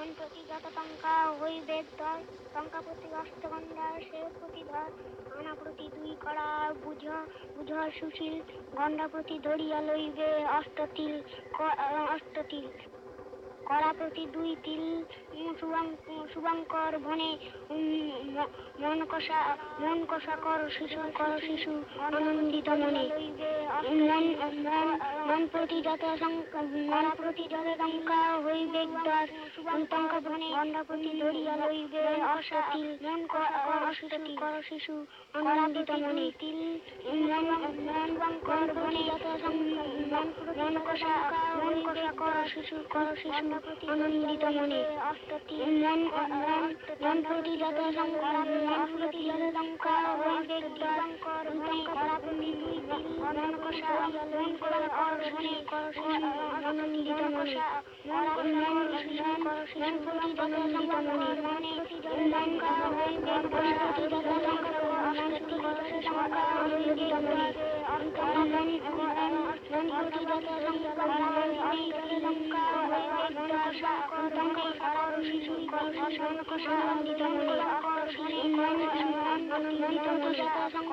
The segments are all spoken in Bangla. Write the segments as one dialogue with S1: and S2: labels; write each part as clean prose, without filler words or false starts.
S1: মন প্রতি যত টঙ্কা হইবে দর, টঙ্কা প্রতি অষ্টগন্ধা সে প্রতি ধর, আনা প্রতি দুই কড়া বুঝ বুঝ সুশীল, গন্ডা প্রতি ধরিয়া লইবে অষ্টতিল, অষ্টতিল কড়া প্রতি দুই তিল, শুভঙ্কর বনে মন কষা কর শিশু আনন্দিত মনে, মন প্রতি যত টঙ্কা হইবে দর, টঙ্কা বনে গন্ডা প্রতি ধরিয়া লইবে অষ্টতিল, মন কর শিশু আনন্দিত মনে, তিল শুভঙ্কর বনে মন কষা কর শিশু আনন্দিত মনে, মন প্রতি যত টঙ্কা হইবে দর, টঙ্কা প্রতি দুই তিল, মন কষা কর শিশু আনন্দিত মনে, মন প্রতি যত টঙ্কা হইবে টঙ্কা আনন্দিত মনে, মন প্রতি যত টঙ্কা শিশু আনন্দিত মনে, আনন্দিত মনে,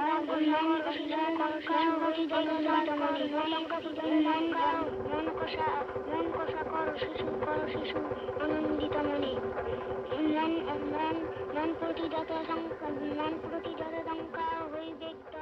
S1: মন কষা কর শিশু আনন্দিত মনে, মন প্রতি যত টঙ্কা হইবে